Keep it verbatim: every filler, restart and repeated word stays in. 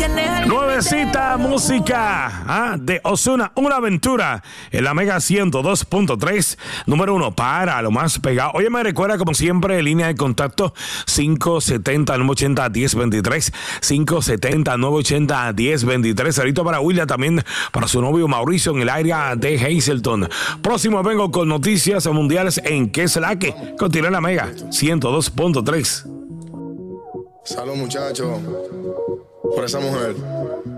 Nuevecita música ¿ah? de Ozuna, una aventura en la Mega ciento dos punto tres, número uno para lo más pegado. Oye, me recuerda como siempre, línea de contacto cinco setenta, nueve ochenta, diez veintitrés, cinco setenta, nueve ochenta, diez veintitrés. Ahorita para William, también para su novio Mauricio en el área de Hazleton. Próximo vengo con noticias mundiales en ¿Qué es la que? Continúa en la Mega ciento dos punto tres. Salud, muchachos, por esa mujer.